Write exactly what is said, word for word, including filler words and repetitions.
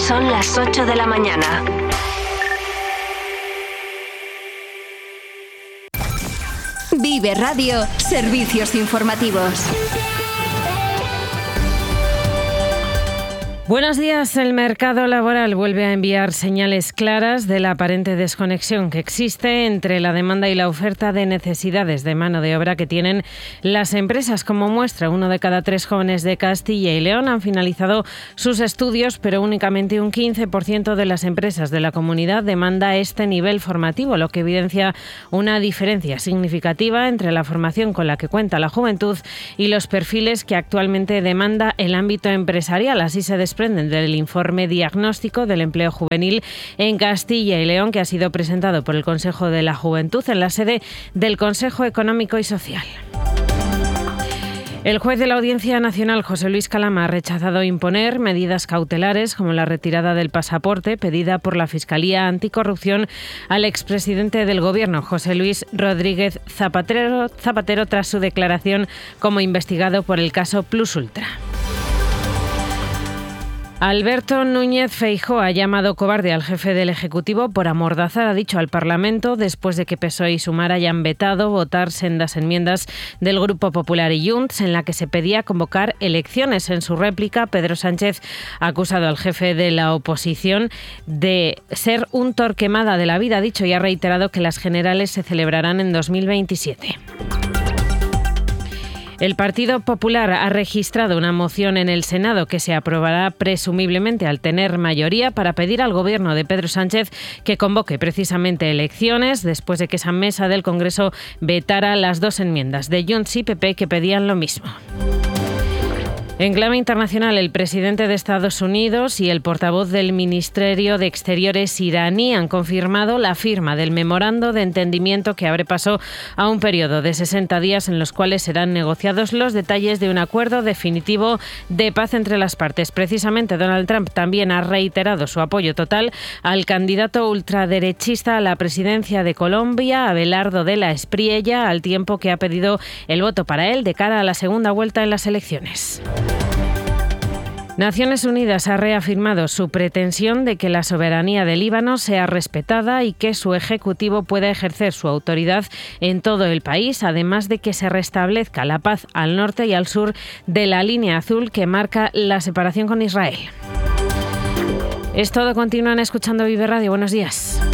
Son las ocho de la mañana. Vive Radio, servicios informativos. Buenos días. El mercado laboral vuelve a enviar señales claras de la aparente desconexión que existe entre la demanda y la oferta de necesidades de mano de obra que tienen las empresas. Como muestra, uno de cada tres jóvenes de Castilla y León han finalizado sus estudios, pero únicamente un quince por ciento de las empresas de la comunidad demanda este nivel formativo, lo que evidencia una diferencia significativa entre la formación con la que cuenta la juventud y los perfiles que actualmente demanda el ámbito empresarial. Así se desprende del informe diagnóstico del empleo juvenil en Castilla y León, que ha sido presentado por el Consejo de la Juventud en la sede del Consejo Económico y Social. El juez de la Audiencia Nacional, José Luis Calama, ha rechazado imponer medidas cautelares como la retirada del pasaporte pedida por la Fiscalía Anticorrupción al expresidente del Gobierno, José Luis Rodríguez Zapatero, Zapatero, tras su declaración como investigado por el caso Plus Ultra. Alberto Núñez Feijóo ha llamado cobarde al jefe del Ejecutivo por amordazar, ha dicho, al Parlamento después de que P S O E y Sumar hayan vetado votar sendas enmiendas del Grupo Popular y Junts en la que se pedía convocar elecciones. En su réplica, Pedro Sánchez ha acusado al jefe de la oposición de ser un torquemada de la vida, ha dicho, y ha reiterado que las generales se celebrarán en dos mil veintisiete. El Partido Popular ha registrado una moción en el Senado que se aprobará presumiblemente al tener mayoría para pedir al Gobierno de Pedro Sánchez que convoque precisamente elecciones después de que esa mesa del Congreso vetara las dos enmiendas de Junts y P P que pedían lo mismo. En clave internacional, el presidente de Estados Unidos y el portavoz del Ministerio de Exteriores iraní han confirmado la firma del memorando de entendimiento que abre paso a un periodo de sesenta días en los cuales serán negociados los detalles de un acuerdo definitivo de paz entre las partes. Precisamente, Donald Trump también ha reiterado su apoyo total al candidato ultraderechista a la presidencia de Colombia, Abelardo de la Espriella, al tiempo que ha pedido el voto para él de cara a la segunda vuelta en las elecciones. Naciones Unidas ha reafirmado su pretensión de que la soberanía del Líbano sea respetada y que su ejecutivo pueda ejercer su autoridad en todo el país, además de que se restablezca la paz al norte y al sur de la línea azul que marca la separación con Israel. Es todo. Continúan escuchando Vive Radio. Buenos días.